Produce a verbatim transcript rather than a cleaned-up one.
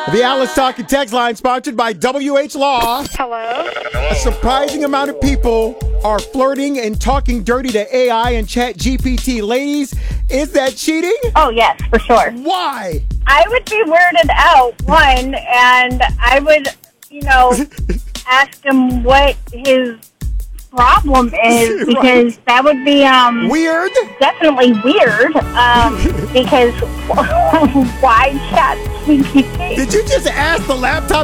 The Alice Talking text line sponsored by W H Law. Hello? A surprising amount of people are flirting and talking dirty to A I and Chat G P T. Ladies, is that cheating? Oh, yes, for sure. Why? I would be weirded out, one, and I would, you know, ask him what his problem is, because Right. that would be um Weird? definitely weird, um, because why Chat G P T? Did you just ask the laptop